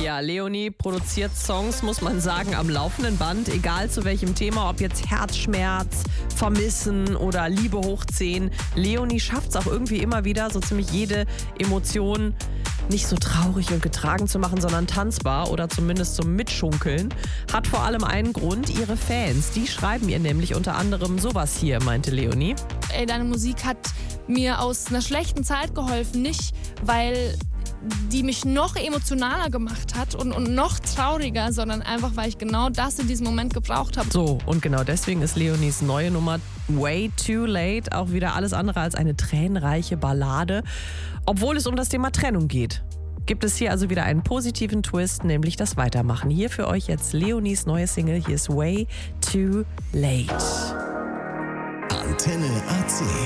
Ja, Leonie produziert Songs, muss man sagen, am laufenden Band, egal zu welchem Thema, ob jetzt Herzschmerz, Vermissen oder Liebe hoch 10. Leonie schafft es auch irgendwie immer wieder, so ziemlich jede Emotion nicht so traurig und getragen zu machen, sondern tanzbar oder zumindest zum Mitschunkeln. Hat vor allem einen Grund, ihre Fans. Die schreiben ihr nämlich unter anderem sowas hier, meinte Leonie. Ey, deine Musik hat mir aus einer schlechten Zeit geholfen, nicht weil die mich noch emotionaler gemacht hat und noch trauriger, sondern einfach, weil ich genau das in diesem Moment gebraucht habe. So, und genau deswegen ist Leonies neue Nummer Way Too Late auch wieder alles andere als eine tränenreiche Ballade, obwohl es um das Thema Trennung geht. Gibt es hier also wieder einen positiven Twist, nämlich das Weitermachen. Hier für euch jetzt Leonies neue Single, hier ist Way Too Late. Antenne AC.